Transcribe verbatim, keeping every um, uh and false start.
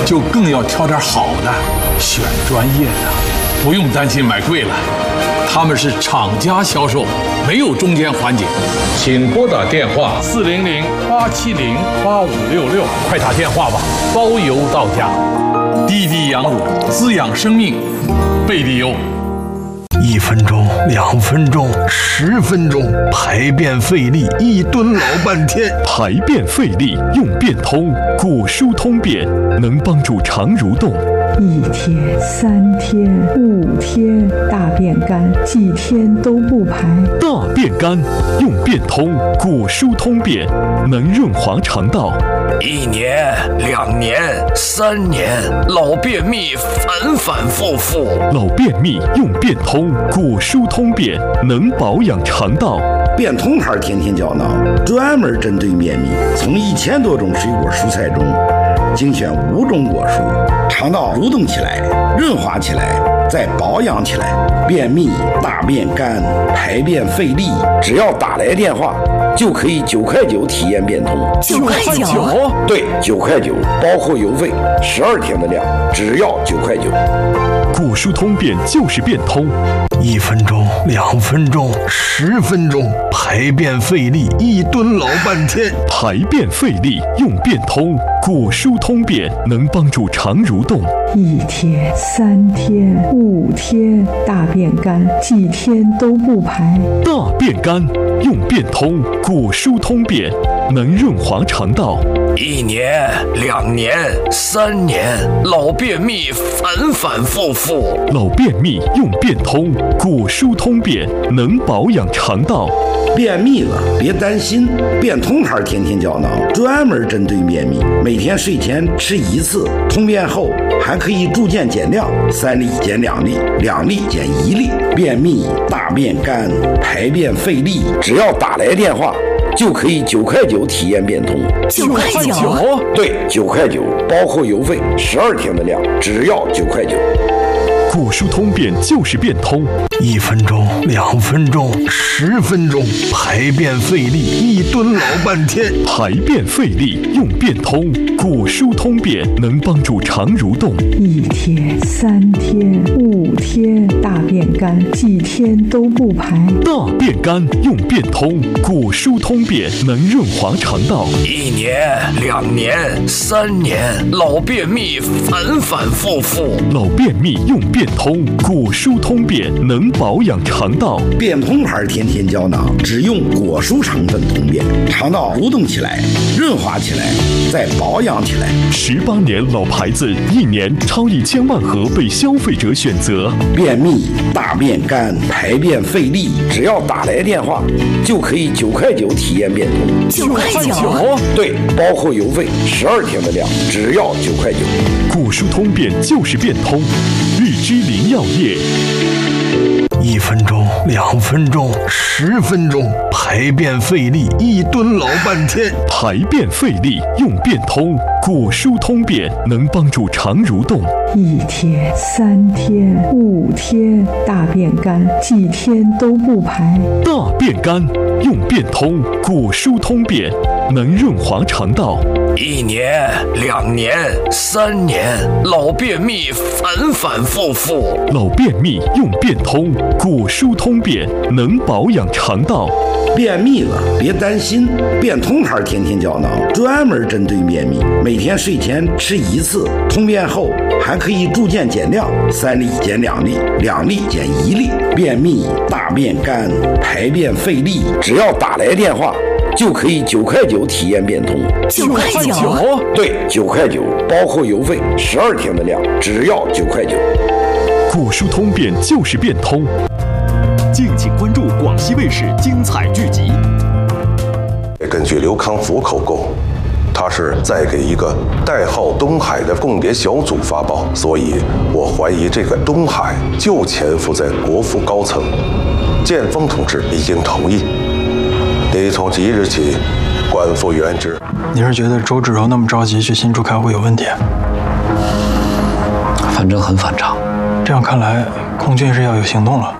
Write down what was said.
就更要挑点好的，选专业的，不用担心买贵了。他们是厂家销售，没有中间环节。请拨打电话四零零八七零八五六六，快打电话吧，包邮到家。滴滴羊乳，滋养生命，贝利优。 一分钟，两分钟，十分钟，排便费力，一蹲老半天。 排便费力用便通，果舒通便能帮助肠蠕动。 一天、三天、五天，大便干，几天都不排。 大便干用便通，果舒通便能润滑肠道。 一年、两年、三年，老便秘反反复复。 老便秘用便通，果舒通便能保养肠道。 便通牌天天胶囊专门针对便秘，从一千多种水果蔬菜中精选五种果蔬，肠道蠕动起来，润滑起来，再保养起来。便秘、大便干、排便费力，只要打来电话就可以九块九体验便通。 九块九？ 对，九块九，包括邮费，十二天的量，只要九块九。 果舒通便就是便通。 一分钟，两分钟，十分钟，排便费力，一蹲老半天。 排便费力用便通，果舒通便能帮助肠蠕动。 一天、三天、五天，大便干，几天都不排。 大便干用便通，果舒通便能润滑肠道。 一年、两年、三年，老便秘反反复复。 老便秘用便通，果舒通便能保养肠道。 便秘了别担心，便通牌天天胶囊专门针对便秘，每天睡前吃一次，通便后还可以逐渐减量，三粒减两粒，两粒减一粒。便秘、大便干、排便费力，只要打来电话就可以九块九体验便通。 九块九？ 对，九块九，包括邮费，十二天的量，只要九块九。 果舒通便就是便通。 一分钟，两分钟，十分钟，排便费力，一蹲老半天。 排便费力用便通，果舒通便能帮助肠蠕动。 一天、三天、五天，大便干，几天都不排。 大便干用便通，果舒通便能润滑肠道。 一年、两年、三年，老便秘反反复复。 老便秘用便通，果舒通便能保养肠道。 便通牌天天胶囊只用果蔬成分通便，肠道蠕动起来，润滑起来，再保养起来。 十八年老牌子，一年超一千万盒被消费者选择。 便秘、大便干、排便费力，只要打来电话就可以九块九体验便通。 九块九？ 对，包括邮费，十二天的量，只要九块九。 果舒通便就是便通。日之林药业。 一分钟，两分钟，十分钟，排便费力，一蹲老半天。 排便费力用便通，果舒通便能帮助肠蠕动。 一天、三天、五天，大便干，几天都不排。 大便干用便通，果舒通便能润滑肠道。 一年、两年、三年，老便秘反反复复。 老便秘用便通，果舒通便能保养肠道。 便秘了别担心，便通牌天天胶囊专门针对便秘，每天睡前吃一次，通便后还可以逐渐减量，三粒减两粒，两粒减一粒。便秘、大便干、排便费力，只要打来电话就可以九块九体验便通。 九块九？ 对，九块九，包括邮费，十二天的量，只要九块九。 果舒通便就是便通。 敬请关注广西卫视精彩剧集。 根据刘康福口供，他是在给一个代号东海的共谍小组发报，所以我怀疑这个东海就潜伏在国府高层。建峰同志已经同意，得从即日起官复原职。 你是觉得周芷柔那么着急去新竹开会有问题？ 反正很反常。 这样看来，空军是要有行动了。